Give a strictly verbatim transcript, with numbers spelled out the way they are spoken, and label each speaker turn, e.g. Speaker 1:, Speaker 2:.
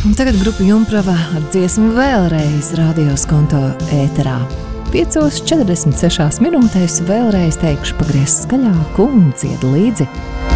Speaker 1: Un tagad grupa Jumprava ar dziesmu Vēlreiz Radio Skonto ēterā. piecos četrdesmit sešās minūtēs vēlreiz teikšu pagriez skaļāku un dzied līdzi.